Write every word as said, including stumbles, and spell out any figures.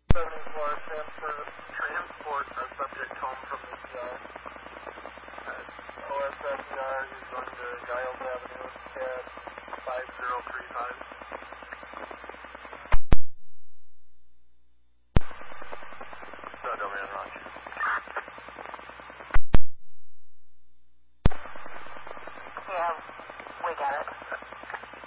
seventy-four, transfer, transport our subject home from the E R.